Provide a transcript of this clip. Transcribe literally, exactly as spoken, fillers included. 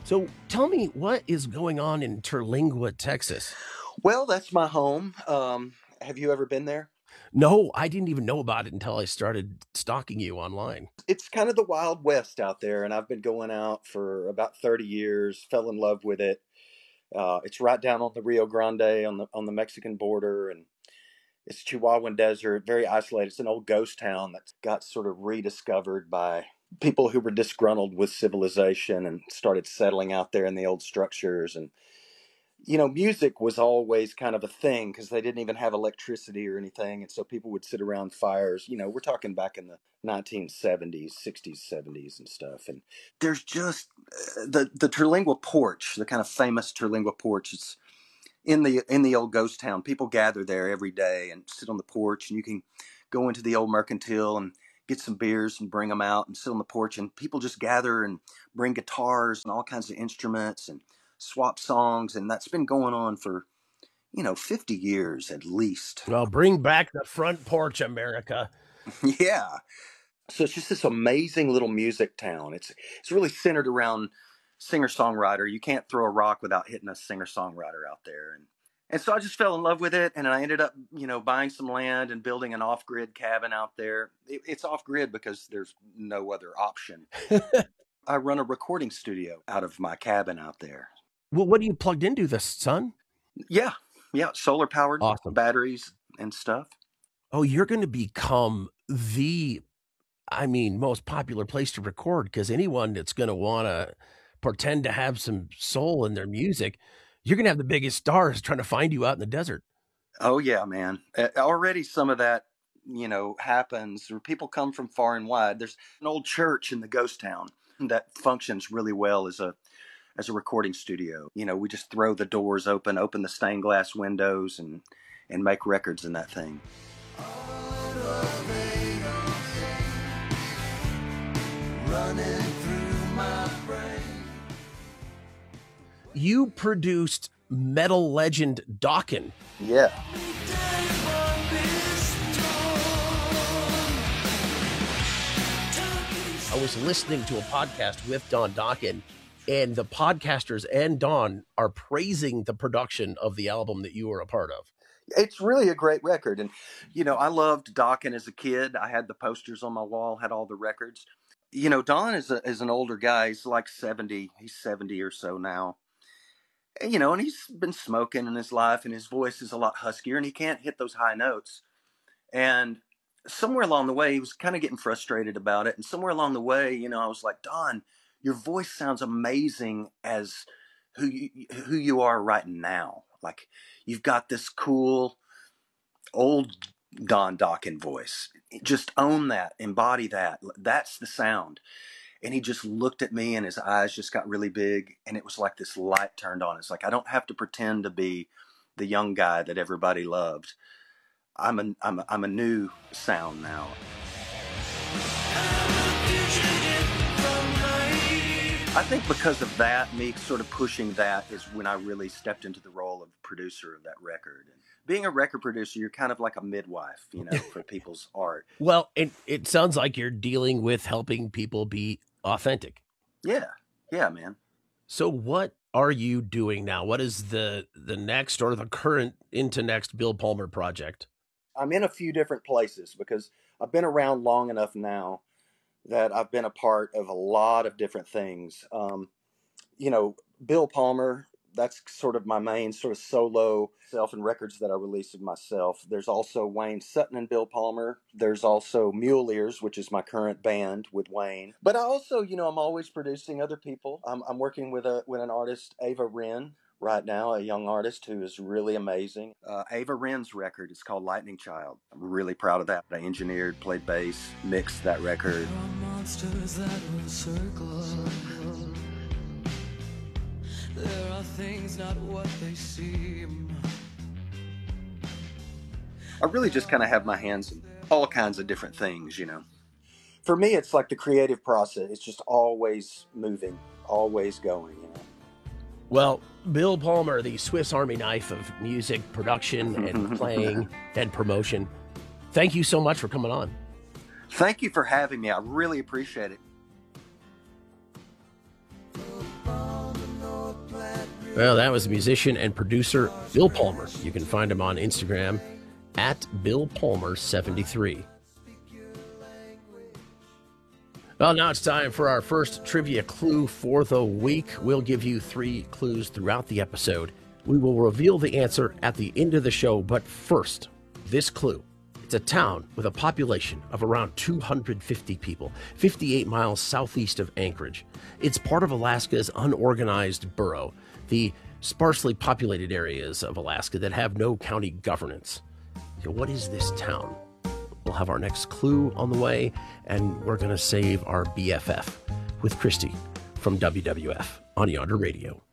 So tell me, what is going on in Terlingua, Texas? Well, that's my home. Um, have you ever been there? No, I didn't even know about it until I started stalking you online. It's kind of the Wild West out there, and I've been going out for about thirty years. Fell in love with it. Uh, it's right down on the Rio Grande on the on the Mexican border, and it's Chihuahuan Desert, very isolated. It's an old ghost town that got sort of rediscovered by people who were disgruntled with civilization and started settling out there in the old structures. And you know, music was always kind of a thing because they didn't even have electricity or anything. And so people would sit around fires. You know, we're talking back in the nineteen seventies, sixties, seventies and stuff. And there's just uh, the, the Terlingua porch, the kind of famous Terlingua porch. It's in the, in the old ghost town. People gather there every day and sit on the porch, and you can go into the old mercantile and get some beers and bring them out and sit on the porch, and people just gather and bring guitars and all kinds of instruments and swap songs. And that's been going on for, you know, fifty years at least. Well, bring back the front porch, America. Yeah. So it's just this amazing little music town. It's it's really centered around singer-songwriter. You can't throw a rock without hitting a singer-songwriter out there. And and so I just fell in love with it, and I ended up, you know, buying some land and building an off-grid cabin out there. It, it's off-grid because there's no other option. I run a recording studio out of my cabin out there. Well, what are you plugged into, the sun? Yeah, yeah, solar powered, Awesome. batteries and stuff. Oh, you're going to become the, I mean, most popular place to record, because anyone that's going to want to pretend to have some soul in their music, you're going to have the biggest stars trying to find you out in the desert. Oh yeah, man. Uh, already some of that, you know, happens. People come from far and wide. There's an old church in the ghost town that functions really well as a as a recording studio. You know, we just throw the doors open, open the stained glass windows, and and make records in that thing. Running through my brain. You produced metal legend Dokken. Yeah. I was listening to a podcast with Don Dokken, and the podcasters and Don are praising the production of the album that you were a part of. It's really a great record. And, you know, I loved Dokken as a kid. I had the posters on my wall, had all the records. You know, Don is, a, is an older guy. He's like seventy. He's seventy or so now. And, you know, and he's been smoking in his life, and his voice is a lot huskier, and he can't hit those high notes. And somewhere along the way, he was kind of getting frustrated about it. And somewhere along the way, you know, I was like, Don, your voice sounds amazing as who you, who you are right now. Like, you've got this cool old Don Dokken voice. Just own that, embody that. That's the sound. And he just looked at me, and his eyes just got really big, and it was like this light turned on. It's like, I don't have to pretend to be the young guy that everybody loved. I'm a, I'm a, I'm a new sound now. I think because of that, me sort of pushing that is when I really stepped into the role of producer of that record. And being a record producer, you're kind of like a midwife, you know, for people's art. Well, it, it sounds like you're dealing with helping people be authentic. Yeah. Yeah, man. So what are you doing now? What is the the next or the current into next Bill Palmer project? I'm in a few different places because I've been around long enough now that I've been a part of a lot of different things. Um, you know, Bill Palmer, that's sort of my main sort of solo self and records that I released of myself. There's also Wayne Sutton and Bill Palmer. There's also Mule Ears, which is my current band with Wayne. But I also, you know, I'm always producing other people. I'm, I'm working with a with an artist, Ava Wren, right now, a young artist who is really amazing. Uh, Ava Wren's record is called Lightning Child. I'm really proud of that. I engineered, played bass, mixed that record. There are monsters that will circle. There are things not what they seem. I really just kind of have my hands in all kinds of different things, you know. For me, it's like the creative process. It's just always moving, always going, you know. Well, Bill Palmer, the Swiss Army knife of music production and playing and promotion. Thank you so much for coming on. Thank you for having me. I really appreciate it. Well, that was musician and producer Bill Palmer. You can find him on Instagram at Bill Palmer seventy-three. Well, now it's time for our first trivia clue for the week. We'll give you three clues throughout the episode. We will reveal the answer at the end of the show, but first, this clue. It's a town with a population of around two hundred fifty people, fifty-eight miles southeast of Anchorage. It's part of Alaska's unorganized borough, the sparsely populated areas of Alaska that have no county governance. So what is this town? We'll have our next clue on the way, and we're going to save our B F F with Christy from W W F on Yonder Radio.